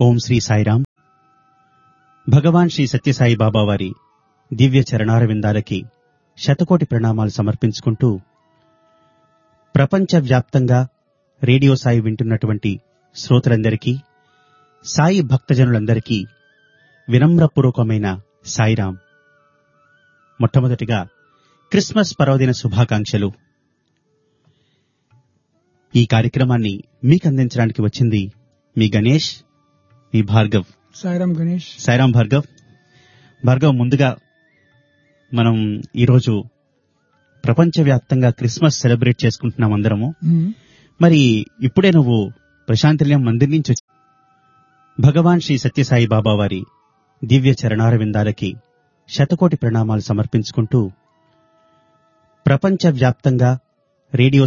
ఓం శ్రీ సాయిరాం. భగవాన్ శ్రీ సత్యసాయి బాబా వారి దివ్య చరణారవిందాలకి శతకోటి ప్రణామాలు సమర్పించుకుంటూ ప్రపంచవ్యాప్తంగా రేడియో సాయి వింటున్నటువంటి శ్రోతలందరికీ, సాయి భక్తజనులందరికీ వినమ్రపూర్వకమైన సాయిరాం. మొట్టమొదటిగా క్రిస్మస్ పర్వదిన శుభాకాంక్షలు. ఈ కార్యక్రమాన్ని మీకందించడానికి వచ్చింది మీ గణేష్, మీ భార్గవ్. సాయిరాం గణేష్. సాయిరాం భార్గవ్. భార్గవ్, ముందుగా మనం ఈరోజు ప్రపంచవ్యాప్తంగా క్రిస్మస్ సెలబ్రేట్ చేసుకుంటున్నాం అందరము. మరి ఇప్పుడే నువ్వు ప్రశాంతినిలయం మందిర్ నుంచి భగవాన్ శ్రీ సత్యసాయి బాబా వారి దివ్య చరణారవిందాలకి శతకోటి ప్రణామాలు సమర్పించుకుంటూ ప్రపంచవ్యాప్తంగా రేడియో